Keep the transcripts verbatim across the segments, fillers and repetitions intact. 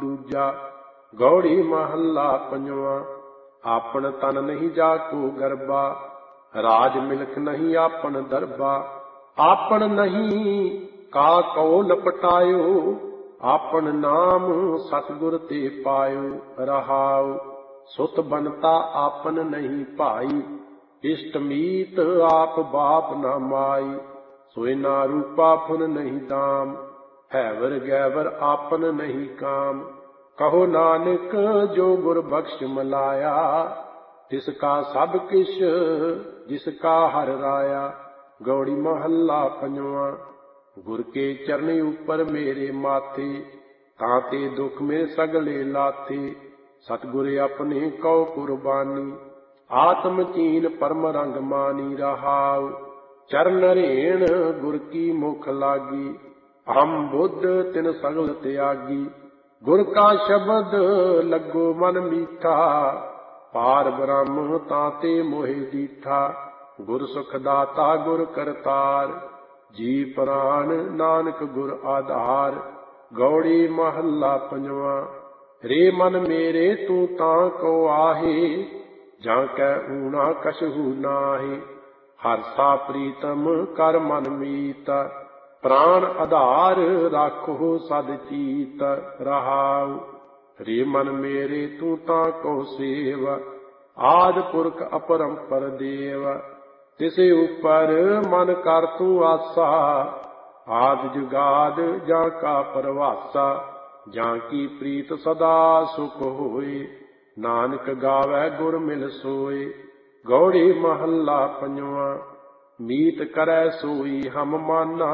ਦੂਜਾ। ਗੌੜੀ ਮਹੱਲਾ ਪੰਜਵਾਂ। ਆਪਨ ਤਨ ਨਹੀਂ ਜਾ ਕੋ ਗਰਬਾ, ਰਾਜ ਮਿਲਖ ਨਹੀਂ ਆਪਨ ਦਰਬਾ। ਆਪਨ ਨਹੀਂ ਕਾ ਕਉ ਲਪਟਾਇਓ, ਆਪਨ ਨਾਮ ਸਤਿਗੁਰ ਤੇ ਪਾਇਓ। ਰਹਾਉ ਸੁਤ ਬਨਤਾ ਆਪਨ ਨਹੀਂ ਭਾਈ, ਇਸ਼ਟ ਮੀਤ ਆਪ ਬਾਪ ਨਾ ਮਾਈ। ਸੋਇ ਨਾ ਰੂਪਾ ਫੁਨ ਨਹੀਂ ਦਾਮ, ਹੈਵਰ ਗੈਵਰ ਆਪਨ ਨਹੀਂ ਕਾਮ। ਕਹੋ ਨਾਨਕ ਜੋ ਗੁਰ ਬਖਸ਼ ਮਲਾਇਆ, ਤਿਸ ਕਾ ਸਭ ਕਿਛ ਜਿਸ ਕਾ ਹਰਿ ਰਾਇਆ। ਗੌੜੀ ਮਹੱਲਾ ਪੰਜਵਾਂ। ਗੁਰ ਕੇ ਚਰਨ ਉਪਰ ਮੇਰੇ ਮਾਥੇ, ਤਾਂ ਤੇ ਦੁਖ ਮੇ ਸਗਲੇ ਲਾਥੇ। ਸਤਿਗੁਰ ਆਪਣੇ ਕਉ ਕੁਰਬਾਨੀ, ਆਤਮ ਚੀਨ ਪਰਮ ਰੰਗ ਮਾਨੀ। ਰਹਾਉ ਚਰਨ ਰੇਣ ਗੁਰ ਕੀ ਮੁਖ ਲਾਗੀ, ਅਹੰ ਬੁੱਧ ਤਿਨ ਸਗਲ ਤਿਆਗੀ। ਗੁਰ ਕਾ ਸ਼ਬਦ ਲੱਗੋ ਮਨ ਮੀਠਾ, ਪਾਰ ਬ੍ਰਹਮ ਤਾਂ ਤੇ ਮੋਹਿ ਦੀਠਾ। ਗੁਰ ਸੁਖ ਦਾਤਾ ਗੁਰ ਕਰਤਾਰ, ਜੀ ਪ੍ਰਾਨ ਨਾਨਕ ਗੁਰ ਆਧਾਰ। ਗੌੜੀ ਮਹੱਲਾ ਪੰਜਵਾਂ। ਰੇ ਮਨ ਮੇਰੇ ਤੂੰ ਤਾਂ ਕੋ ਆਹੇ, ਜਾਂ ਕੈ ਊਣਾ ਕਛਹੂ ਨਾਹੀ। ਹਰਸਾ ਪ੍ਰੀਤਮ ਕਰ ਮਨ ਮੀਤ, ਪ੍ਰਾਨ ਆਧਾਰ ਰਾਖੋ ਸਦ ਚੀਤ। ਰਹਾਉ ਰੇ ਮਨ ਮੇਰੇ ਤੂੰ ਤਾਂ ਕੋ ਸੇਵ, ਆਦਿ ਪੁਰਖ ਅਪਰੰਪਰ ਦੇਵ। ਤਿਸੇ ਉਪਰ ਮਨ ਕਰ ਤੂੰ ਆਸਾ, ਆਦਿ ਜੁਗਾਦ ਜਾਂ ਕਾ ਪਰਵਾਸਾ। ਜਾਂ ਕੀ ਪ੍ਰੀਤ ਸਦਾ ਸੁਖ ਹੋਏ, ਨਾਨਕ ਗਾਵੈ ਗੁਰ ਮਿਲ ਸੋਏ। ਗੌੜੀ ਮਹੱਲਾ ਪੰਜਵਾਂ। ਮੀਤ ਕਰੈ ਸੋਈ ਹਮ ਮਾਨਾ,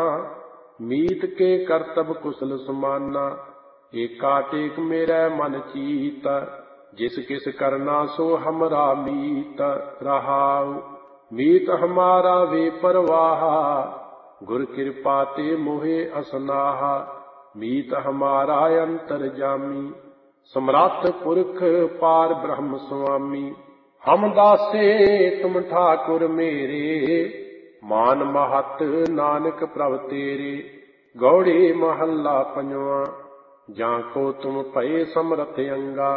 ਮੀਤ ਕੇ ਕਰਤਬ ਕੁਸਲ ਸਮਾਨਾ। ਏਕਾ ਟੇਕ ਮੇਰਾ ਮਨ ਚੀਤ, ਜਿਸ ਕਿਸ ਕਰਨਾ ਸੋ ਹਮਰਾ ਮੀਤ। ਰਹਾਉ ਮੀਤ ਹਮਾਰਾ ਵੇ ਪਰਵਾਹਾ, ਗੁਰ ਕਿਰਪਾ ਤੇ ਮੋਹਿ ਅਸਨਾਹਾ। ਮੀਤ ਹਮਾਰਾ ਅੰਤਰ ਜਾਮੀ, ਸਮਰੱਥ ਪੁਰਖ ਪਾਰ ਬ੍ਰਹਮ ਸੁਆਮੀ। ਹਮ ਦਾਸੇ ਤੁਮ ਠਾਕੁਰ ਮੇਰੇ, ਮਾਨ ਮਹਤ ਨਾਨਕ ਪ੍ਰਭ ਤੇਰੇ। ਗੌੜੀ ਮਹੱਲਾ ਪੰਜਵਾਂ। ਜਾਂ ਕੋ ਤੁਮ ਭਏ ਸਮਰਥ ਅੰਗਾ,